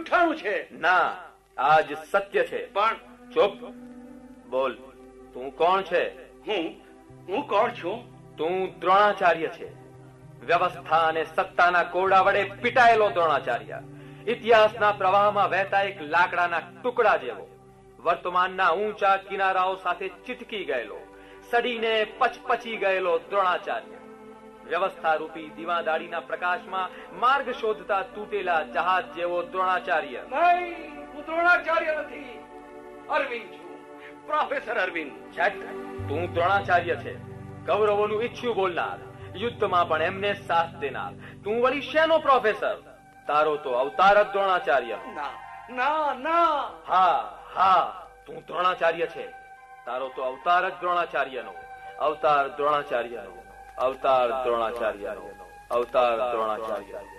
જૂઠાણું છે. ના, આજ સત્ય છે. પણ ચૂપ. બોલ, તું કોણ છે? હું કોણ છું? તું દ્રોણાચાર્ય છે. વ્યવસ્થા અને સત્તાના કોરડા વડે પીટાયેલો દ્રોણાચાર્ય. ઇતિહાસના પ્રવાહમાં વહેતા એક લાકડાના ટુકડા જેવો. વર્તમાનના ઊંચા કિનારાઓ સાથે ચીટકી ગયેલો, સડીને પચપચી ગયેલો દ્રોણાચાર્ય. વ્યવસ્થા રૂપી દીવાદાળીના પ્રકાશમાં માર્ગ શોધતા તૂટેલા જહાજ જેવો દ્રોણાચાર્ય. નહીં, હું દ્રોણાચાર્ય નથી, અરવિંદ છું, પ્રોફેસર અરવિંદ. છઠ, તું દ્રોણાચાર્ય છે, કૌરવોનું ઈચ્છ્યું બોલનાર, યુદ્ધમાં પણ એમને સાથ દેનાર. તું વળી શેનો પ્રોફેસર? તારો તો અવતાર જ દ્રોણાચાર્ય. ના ના ના. હા, તું દ્રોણાચાર્ય છે. તારો તો અવતાર જ દ્રોણાચાર્યનો. અવતાર દ્રોણાચાર્યનો. અવતાર દ્રોણાચાર્યનો. અવતાર દ્રોણાચાર્ય.